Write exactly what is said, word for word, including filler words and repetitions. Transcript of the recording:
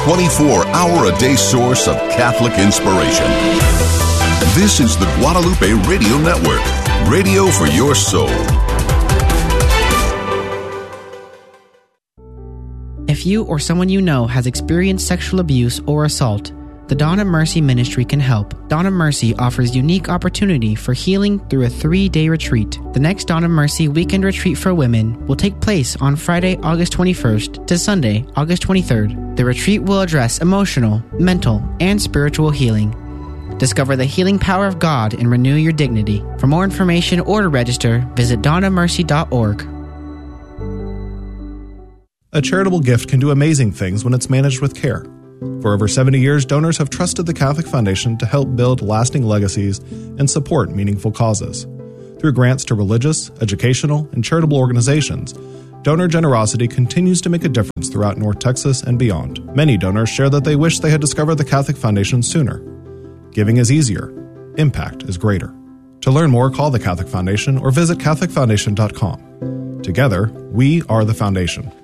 twenty-four hour a day source of Catholic inspiration. This is the Guadalupe Radio Network, radio for your soul. If you or someone you know has experienced sexual abuse or assault, the Dawn of Mercy Ministry can help. Dawn of Mercy offers unique opportunity for healing through a three-day retreat. The next Dawn of Mercy Weekend Retreat for Women will take place on Friday, August twenty-first to Sunday, August twenty-third. The retreat will address emotional, mental, and spiritual healing. Discover the healing power of God and renew your dignity. For more information or to register, visit dawn of mercy dot org. A charitable gift can do amazing things when it's managed with care. For over seventy years, donors have trusted the Catholic Foundation to help build lasting legacies and support meaningful causes. Through grants to religious, educational, and charitable organizations, donor generosity continues to make a difference throughout North Texas and beyond. Many donors share that they wish they had discovered the Catholic Foundation sooner. Giving is easier. Impact is greater. To learn more, call the Catholic Foundation or visit catholic foundation dot com. Together, we are the Foundation.